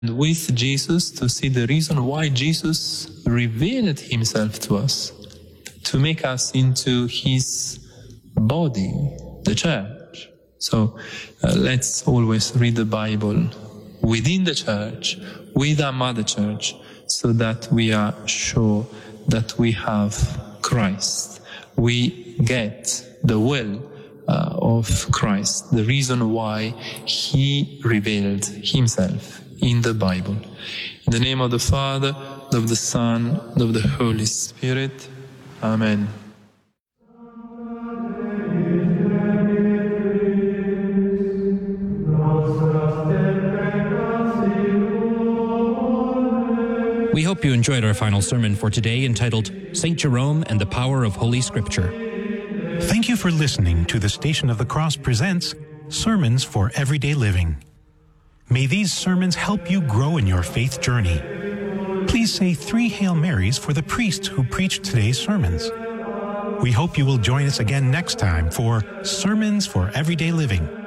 with Jesus to see the reason why Jesus revealed himself to us, to make us into his body, the church. So let's always read the Bible within the church, with our mother church, so that we are sure that we have Christ. We get the will of Christ, the reason why he revealed himself in the Bible. In the name of the Father, of the Son, and of the Holy Spirit. Amen. We hope you enjoyed our final sermon for today, entitled St. Jerome and the Power of Holy Scripture. Thank you for listening to the Station of the Cross presents Sermons for Everyday Living. May these sermons help you grow in your faith journey. Please say 3 Hail Marys for the priest who preached today's sermons. We hope you will join us again next time for Sermons for Everyday Living.